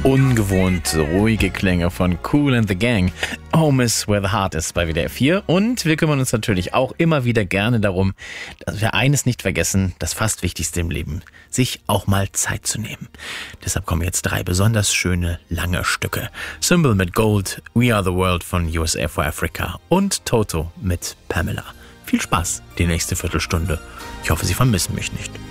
Ungewohnt ruhige Klänge von Kool and the Gang. Home is where the heart is bei WDR 4. Und wir kümmern uns natürlich auch immer wieder gerne darum, dass wir eines nicht vergessen, das fast Wichtigste im Leben, sich auch mal Zeit zu nehmen. Deshalb kommen jetzt 3 besonders schöne, lange Stücke. Symbol mit Gold, We Are the World von USA for Africa und Toto mit Pamela. Viel Spaß die nächste Viertelstunde. Ich hoffe, Sie vermissen mich nicht.